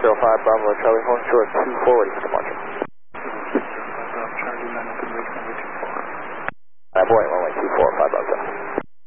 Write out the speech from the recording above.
605 Bravo Charlie Horn Short 24, ready for departure. Charlie, London, Conway, 24. Boy, runway 24, 5 Bravo.